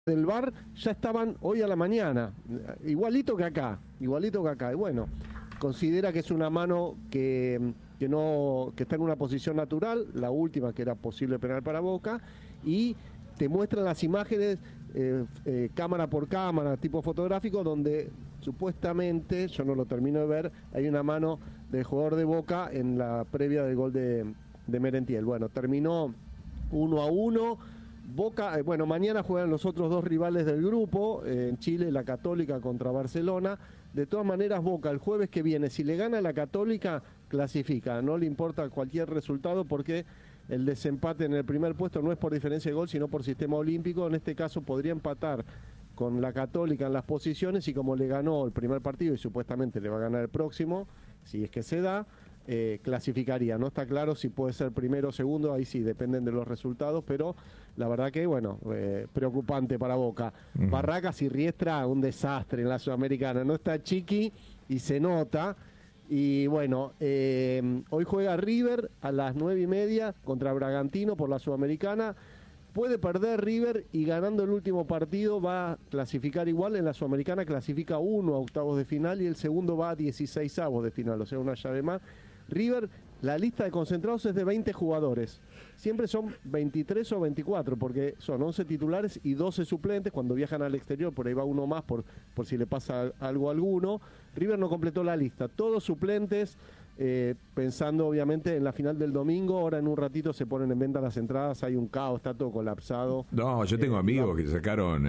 del VAR ya estaban hoy a la mañana, igualito que acá, y bueno, considera que es una mano que está en una posición natural, la última que era posible penal para Boca, y te muestran las imágenes cámara por cámara, tipo fotográfico, donde supuestamente, yo no lo termino de ver, hay una mano del jugador de Boca en la previa del gol de Merentiel. Bueno, terminó 1-1. Boca, mañana juegan los otros dos rivales del grupo, en Chile la Católica contra Barcelona. De todas maneras, Boca el jueves que viene, si le gana la Católica, clasifica, no le importa cualquier resultado porque el desempate en el primer puesto no es por diferencia de gol, sino por sistema olímpico. En este caso podría empatar con la Católica en las posiciones y como le ganó el primer partido y supuestamente le va a ganar el próximo, si es que se da, clasificaría. No está claro si puede ser primero o segundo, ahí sí dependen de los resultados, pero la verdad que preocupante para Boca. Barracas y Riestra, un desastre en la Sudamericana, no está Chiqui y se nota. Y hoy juega River a las 9:30 contra Bragantino por la Sudamericana. Puede perder River y ganando el último partido va a clasificar igual. En la Sudamericana clasifica uno a octavos de final y el segundo va a 16avos de final, o sea, una llave más. River, la lista de concentrados es de 20 jugadores. Siempre son 23 o 24, porque son 11 titulares y 12 suplentes. Cuando viajan al exterior, por ahí va uno más por si le pasa algo a alguno. River no completó la lista. Todos suplentes, pensando obviamente en la final del domingo. Ahora en un ratito se ponen en venta las entradas. Hay un caos, está todo colapsado. No, yo tengo amigos que sacaron...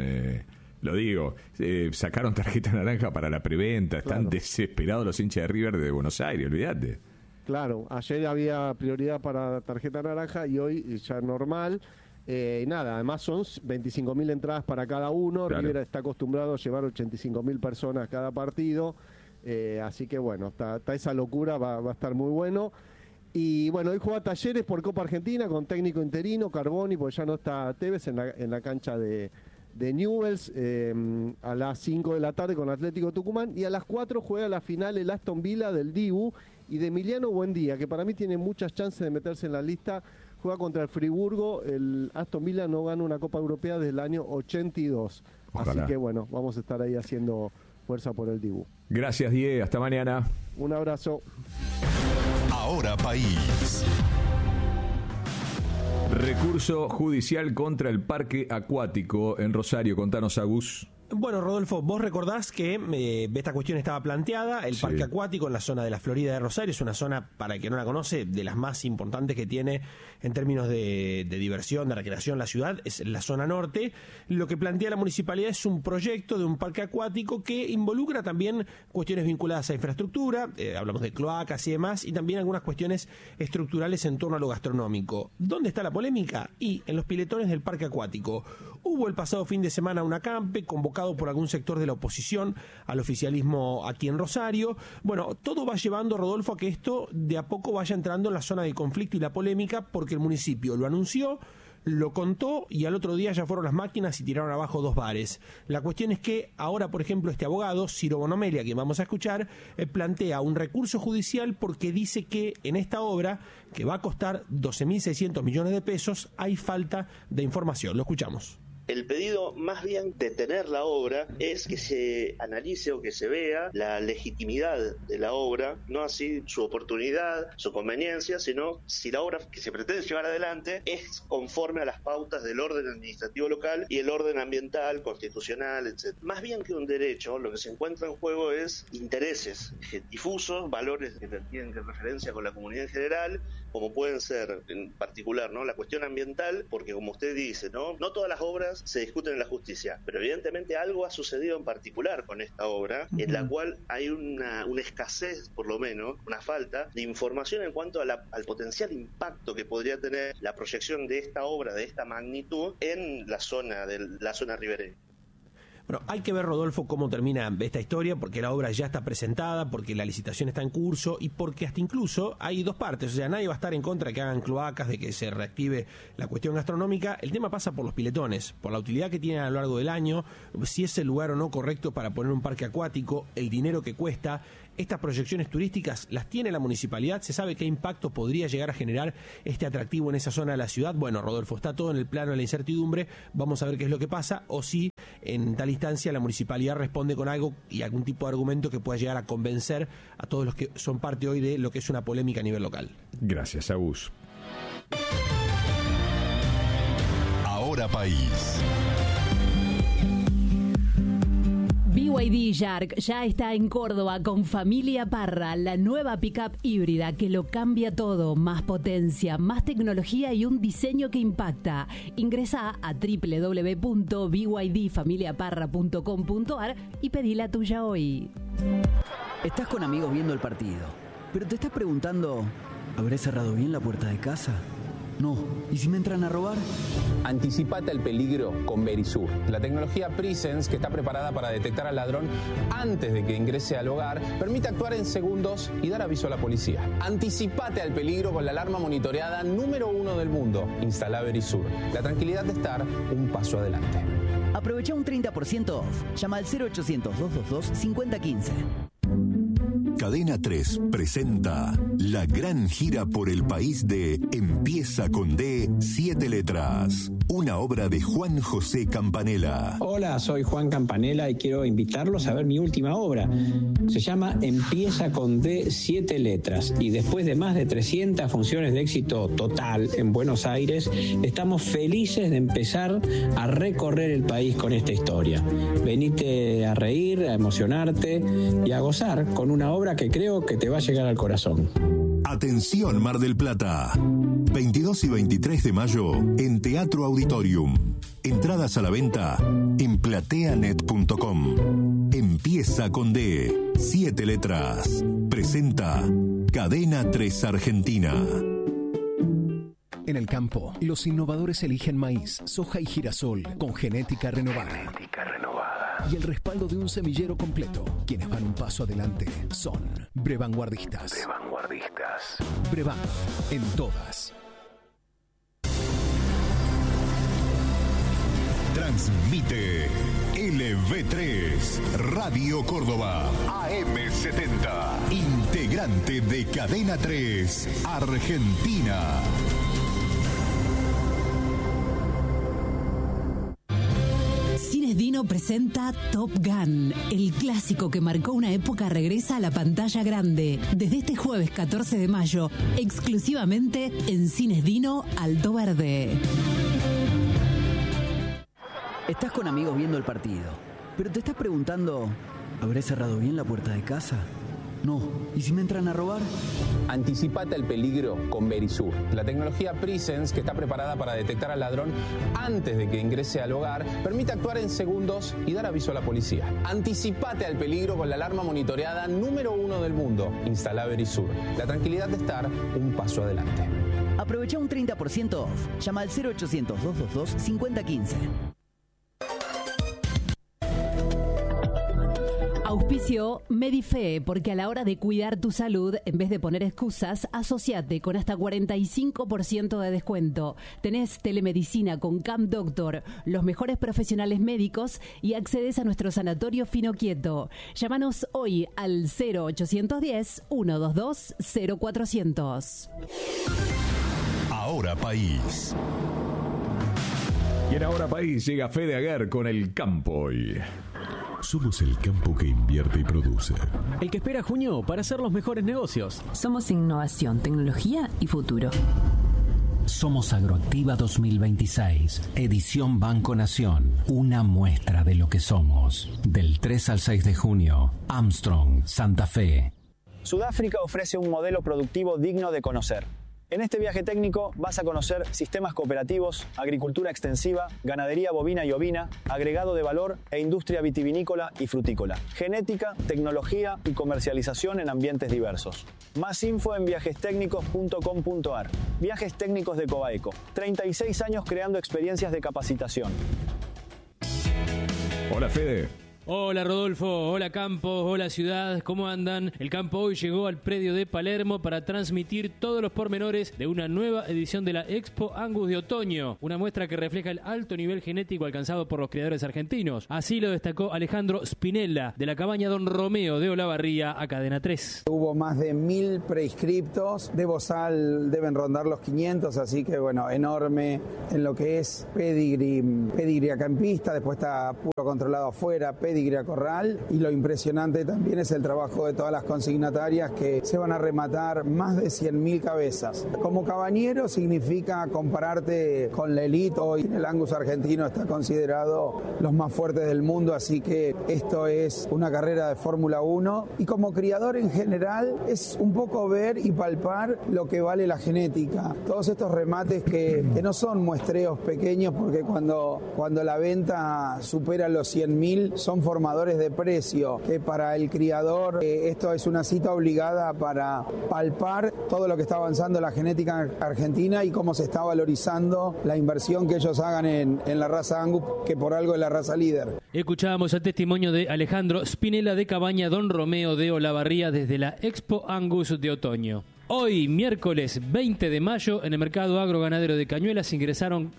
sacaron tarjeta naranja para la preventa. Están desesperados los hinchas de River de Buenos Aires, olvídate. Claro, ayer había prioridad para tarjeta naranja y hoy ya normal. Además son 25.000 entradas para cada uno. Claro. River está acostumbrado a llevar 85.000 personas cada partido. Así que está esa locura, va a estar muy bueno. Y hoy juega Talleres por Copa Argentina con técnico interino, Carboni, porque ya no está Tevez en la cancha de Newell's, a las 5 de la tarde con Atlético Tucumán, y a las 4 juega la final el Aston Villa del Dibu y de Emiliano Buendía, que para mí tiene muchas chances de meterse en la lista. Juega contra el Friburgo. El Aston Villa no gana una Copa Europea desde el año 82. Ojalá. Así que vamos a estar ahí haciendo fuerza por el Dibu. Gracias, Diego, hasta mañana. Un abrazo. Ahora País. Recurso judicial contra el parque acuático en Rosario. Contanos, Agus. Bueno, Rodolfo, vos recordás que esta cuestión estaba planteada, el parque acuático en la zona de la Florida de Rosario, es una zona, para el que no la conoce, de las más importantes que tiene en términos de diversión, de recreación la ciudad, es la zona norte. Lo que plantea la municipalidad es un proyecto de un parque acuático que involucra también cuestiones vinculadas a infraestructura, hablamos de cloacas y demás, y también algunas cuestiones estructurales en torno a lo gastronómico. ¿Dónde está la polémica? Y en los piletones del parque acuático. Hubo el pasado fin de semana un acampe convocado por algún sector de la oposición al oficialismo aquí en Rosario. Bueno, todo va llevando, Rodolfo, a que esto de a poco vaya entrando en la zona de conflicto y la polémica, porque el municipio lo anunció, lo contó y al otro día ya fueron las máquinas y tiraron abajo 2 bares. La cuestión es que ahora, por ejemplo, este abogado, Ciro Bonomelia, que vamos a escuchar, plantea un recurso judicial porque dice que en esta obra, que va a costar 12.600 millones de pesos, hay falta de información. Lo escuchamos. El pedido, más bien de detener la obra, es que se analice o que se vea la legitimidad de la obra, no así su oportunidad, su conveniencia, sino si la obra que se pretende llevar adelante es conforme a las pautas del orden administrativo local y el orden ambiental, constitucional, etc. Más bien que un derecho, lo que se encuentra en juego es intereses difusos, valores que tienen referencia con la comunidad en general, como pueden ser en particular, ¿no?, la cuestión ambiental, porque como usted dice, no todas las obras se discuten en la justicia, pero evidentemente algo ha sucedido en particular con esta obra, en la cual hay una escasez, por lo menos, una falta de información en cuanto al potencial impacto que podría tener la proyección de esta obra de esta magnitud en la zona ribereña. Bueno, hay que ver, Rodolfo, cómo termina esta historia, porque la obra ya está presentada, porque la licitación está en curso y porque hasta incluso hay 2 partes. O sea, nadie va a estar en contra de que hagan cloacas, de que se reactive la cuestión gastronómica. El tema pasa por los piletones, por la utilidad que tienen a lo largo del año, si es el lugar o no correcto para poner un parque acuático, el dinero que cuesta, Estas proyecciones turísticas las tiene la municipalidad. ¿Se sabe qué impacto podría llegar a generar este atractivo en esa zona de la ciudad? Bueno, Rodolfo, está todo en el plano de la incertidumbre. Vamos a ver qué es lo que pasa, o si en tal instancia la municipalidad responde con algo y algún tipo de argumento que pueda llegar a convencer a todos los que son parte hoy de lo que es una polémica a nivel local. Gracias, Agus. Ahora País. BYD Shark ya está en Córdoba con Familia Parra, la nueva pickup híbrida que lo cambia todo, más potencia, más tecnología y un diseño que impacta. Ingresá a www.bydfamiliaparra.com.ar y pedí la tuya hoy. Estás con amigos viendo el partido, pero te estás preguntando, ¿habré cerrado bien la puerta de casa? No. ¿Y si me entran a robar? Anticipate al peligro con Verisur, la tecnología Presence que está preparada para detectar al ladrón antes de que ingrese al hogar, permite actuar en segundos y dar aviso a la policía. Anticipate al peligro con la alarma monitoreada número 1 del mundo. Instala Verisur, la tranquilidad de estar un paso adelante. Aprovecha un 30% off. Llama al 0800-222-5015. Cadena 3 presenta la gran gira por el país de Empieza con D, 7 letras. Una obra de Juan José Campanella. Hola, soy Juan Campanella y quiero invitarlos a ver mi última obra. Se llama Empieza con D, 7 letras. Y después de más de 300 funciones de éxito total en Buenos Aires, estamos felices de empezar a recorrer el país con esta historia. Venite a reír, a emocionarte y a gozar con una obra que creo que te va a llegar al corazón. Atención Mar del Plata. 22 y 23 de mayo en Teatro Auditorium. Entradas a la venta en plateanet.com. Empieza con D, 7 letras. Presenta Cadena 3 Argentina. En el campo, los innovadores eligen maíz, soja y girasol con genética renovada. Y el respaldo de un semillero completo. Quienes van un paso adelante son Brevanguardistas. Brevan, en todas. Transmite LV3, Radio Córdoba, AM70. Integrante de Cadena 3, Argentina. Cines Dino presenta Top Gun. El clásico que marcó una época regresa a la pantalla grande. Desde este jueves 14 de mayo, exclusivamente en Cines Dino Alto Verde. Estás con amigos viendo el partido, pero te estás preguntando, ¿habré cerrado bien la puerta de casa? No. ¿Y si me entran a robar? Anticipate al peligro con Verisur, la tecnología Presence que está preparada para detectar al ladrón antes de que ingrese al hogar, permite actuar en segundos y dar aviso a la policía. Anticipate al peligro con la alarma monitoreada número 1 del mundo. Instala Verisur, la tranquilidad de estar un paso adelante. Aprovecha un 30% off. Llama al 0800-222-5015. Auspicio Medife, porque a la hora de cuidar tu salud, en vez de poner excusas, asociate con hasta 45% de descuento. Tenés telemedicina con Camp Doctor, los mejores profesionales médicos y accedes a nuestro sanatorio Fino Quieto. Llámanos hoy al 0810-122-0400. Ahora País. Y en Ahora País llega Fede Aguer con el campo hoy. Somos el campo que invierte y produce. El que espera junio para hacer los mejores negocios. Somos innovación, tecnología y futuro. Somos Agroactiva 2026, edición Banco Nación. Una muestra de lo que somos. Del 3 al 6 de junio, Armstrong, Santa Fe. Sudáfrica ofrece un modelo productivo digno de conocer. En este viaje técnico vas a conocer sistemas cooperativos, agricultura extensiva, ganadería bovina y ovina, agregado de valor e industria vitivinícola y frutícola, genética, tecnología y comercialización en ambientes diversos. Más info en viajestécnicos.com.ar. Viajes Técnicos de Cobaeco. 36 años creando experiencias de capacitación. Hola, Fede. Hola Rodolfo, hola Campos, hola Ciudad, ¿cómo andan? El Campo hoy llegó al predio de Palermo para transmitir todos los pormenores de una nueva edición de la Expo Angus de otoño, una muestra que refleja el alto nivel genético alcanzado por los criadores argentinos. Así lo destacó Alejandro Spinella, de la cabaña Don Romeo de Olavarría a Cadena 3. Hubo más de 1000 prescriptos, de bozal deben rondar los 500, así que bueno, enorme en lo que es pedigrí acá en pista, después está puro controlado afuera, pedigrí a corral, y lo impresionante también es el trabajo de todas las consignatarias que se van a rematar más de 100.000 cabezas. Como cabañero significa compararte con la elite. Hoy el Angus argentino está considerado los más fuertes del mundo, así que esto es una carrera de Fórmula 1, y como criador en general es un poco ver y palpar lo que vale la genética. Todos estos remates que no son muestreos pequeños, porque cuando la venta supera los 100.000 son formadores de precio, que para el criador esto es una cita obligada para palpar todo lo que está avanzando la genética argentina y cómo se está valorizando la inversión que ellos hagan en la raza Angus, que por algo es la raza líder. Escuchábamos el testimonio de Alejandro Spinella de cabaña Don Romeo de Olavarría desde la Expo Angus de otoño. Hoy, miércoles 20 de mayo, en el mercado agroganadero de Cañuelas ingresaron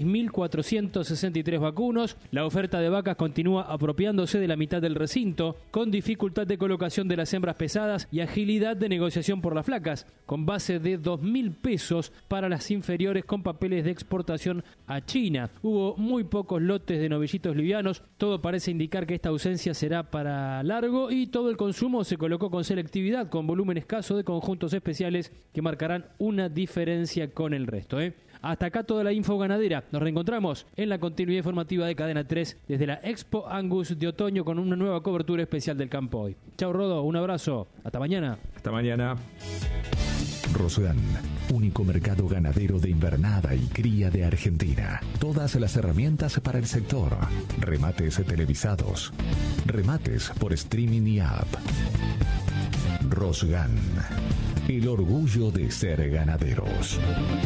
6.463 vacunos. La oferta de vacas continúa apropiándose de la mitad del recinto, con dificultad de colocación de las hembras pesadas y agilidad de negociación por las flacas, con base de 2.000 pesos para las inferiores con papeles de exportación a China. Hubo muy pocos lotes de novillitos livianos, todo parece indicar que esta ausencia será para largo, y todo el consumo se colocó con selectividad, con volumen escaso de conjuntos especiales que marcarán una diferencia con el resto. Hasta acá toda la info ganadera. Nos reencontramos en la continuidad informativa de Cadena 3 desde la Expo Angus de otoño con una nueva cobertura especial del campo hoy. Chau Rodo, un abrazo. Hasta mañana. Hasta mañana. Rosgan, único mercado ganadero de invernada y cría de Argentina. Todas las herramientas para el sector. Remates televisados. Remates por streaming y app. Rosgan, el orgullo de ser ganaderos.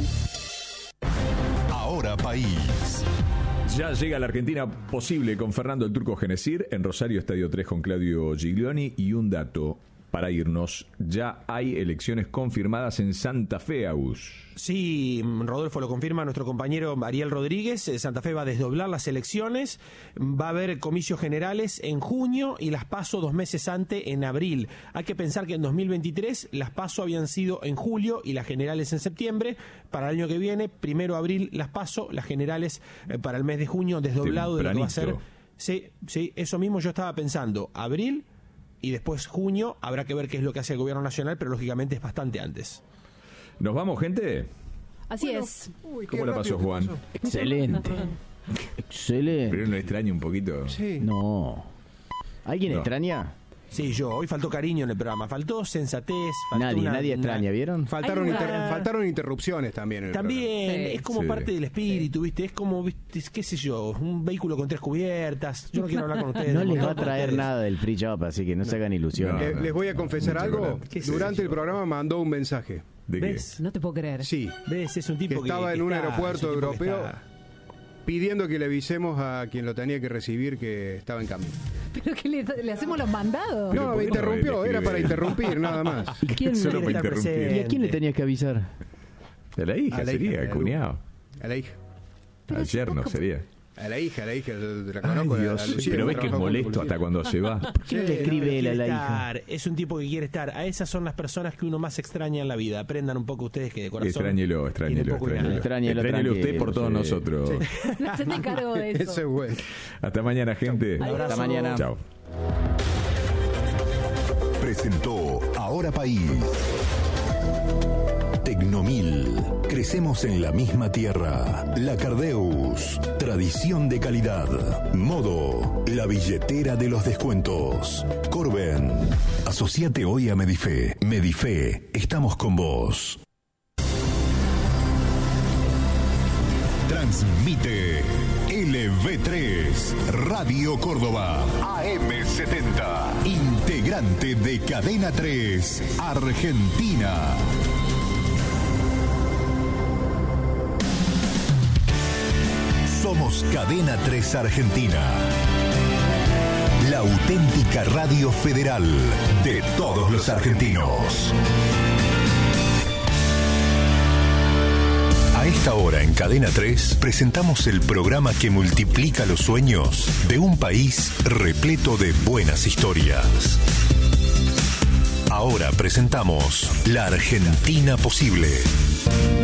Ahora País. Ya llega a la Argentina posible con Fernando el Turco Genesir en Rosario, Estadio 3 con Claudio Giglioni. Y un dato para irnos, ya hay elecciones confirmadas en Santa Fe, Agus. Sí, Rodolfo, lo confirma nuestro compañero Ariel Rodríguez. Santa Fe va a desdoblar las elecciones, va a haber comicios generales en junio y las PASO 2 meses antes, en abril. Hay que pensar que en 2023 las PASO habían sido en julio y las generales en septiembre. Para el año que viene, 1 abril las PASO, las generales para el mes de junio, desdoblado de lo que va a ser. Sí, eso mismo yo estaba pensando, abril y después junio. Habrá que ver qué es lo que hace el gobierno nacional, pero lógicamente es bastante antes. ¿Nos vamos, gente? Así es. ¿Cómo la pasó, Juan? Excelente. Excelente. Pero no extraña un poquito. Sí. No. ¿Alguien extraña? Sí, yo. Hoy faltó cariño en el programa, faltó sensatez. Faltó nadie extraña, ¿vieron? Faltaron interrupciones también. En el también, es como parte del espíritu, ¿viste? Es como, ¿viste? ¿Qué sé yo? Un vehículo con 3 cubiertas. Yo no quiero hablar con ustedes. No les va a traer nada del free shop, así que no se hagan ilusiones. Les voy a confesar algo. Durante el programa mandó un mensaje. ¿Ves? No te puedo creer. Sí. ¿Ves? Es un tipo que estaba en un aeropuerto europeo pidiendo que le avisemos a quien lo tenía que recibir que estaba en camino. ¿Pero que le hacemos los mandados? No, me interrumpió, era para interrumpir, nada más. ¿Y a quién le tenías que avisar? A la hija, sería, el cuñado. A la hija. Al yerno sería. A la hija, la conozco. Ay, Dios, pero ves que es molesto hasta cuando se va. ¿Qué le escribe él a la hija? Es un tipo que quiere estar. A esas son las personas que uno más extraña en la vida. Aprendan un poco ustedes que de corazón. Extrañelo usted por todos nosotros. Sí. No se te cargo de eso. Eso es bueno. Hasta mañana, gente. Hasta mañana. Chao. Presentó Ahora País. Tecnomil. Crecemos en la misma tierra. La Cardeus. Tradición de calidad. Modo. La billetera de los descuentos. Corben. Asociate hoy a Medife. Medife. Estamos con vos. Transmite LV3 Radio Córdoba AM70. Integrante de Cadena 3 Argentina. Somos Cadena 3 Argentina. La La auténtica radio federal de todos los argentinos. A esta hora en Cadena 3 presentamos el programa que multiplica los sueños de un país repleto de buenas historias. Ahora presentamos La Argentina Posible.